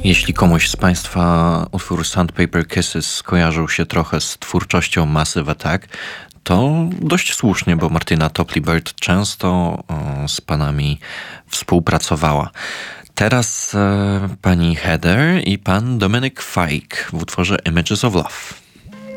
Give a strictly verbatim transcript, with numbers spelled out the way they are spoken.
Jeśli komuś z Państwa utwór Sandpaper Kisses kojarzył się trochę z twórczością Massive Attack, to dość słusznie, bo Martyna Topley-Bird często o, z panami współpracowała. Teraz e, pani Heather i pan Dominic Fike w utworze Images of Love.